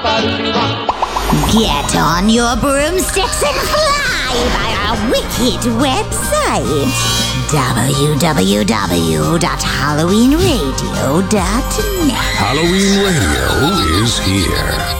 Get on your broomsticks and fly by our wicked website, www.halloweenradio.net. Halloween Radio is here.